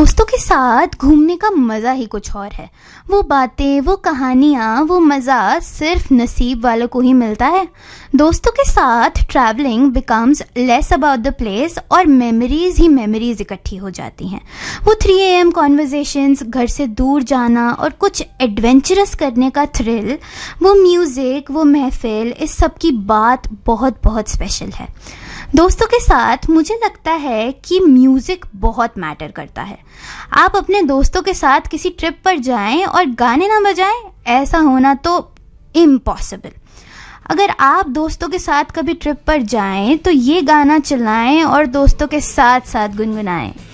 दोस्तों के साथ घूमने का मज़ा ही कुछ और है। वो बातें, वो कहानियाँ, वो मज़ा सिर्फ नसीब वालों को ही मिलता है। दोस्तों के साथ travelling becomes less about the place और मेमोरीज ही मेमोरीज इकट्ठी हो जाती हैं। वो 3 AM कॉन्वर्जेशंस, घर से दूर जाना और कुछ एडवेंचरस करने का थ्रिल, वो म्यूज़िक, वो महफिल, इस सब की बात बहुत बहुत स्पेशल है। दोस्तों के साथ मुझे लगता है कि म्यूज़िक बहुत मैटर करता है। आप अपने दोस्तों के साथ किसी ट्रिप पर जाएं और गाने ना बजाएं, ऐसा होना तो इम्पॉसिबल। अगर आप दोस्तों के साथ कभी ट्रिप पर जाएं तो ये गाना चलाएं और दोस्तों के साथ साथ गुनगुनाएं।